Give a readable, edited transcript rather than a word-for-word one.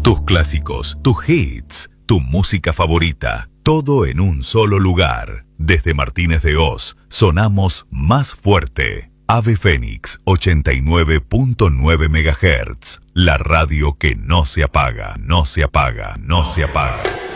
Tus clásicos, tus hits, tu música favorita, todo en un solo lugar. Desde Martínez de Oz, sonamos más fuerte. Ave Fénix 89.9 MHz. La radio que no se apaga, no se apaga, no se apaga.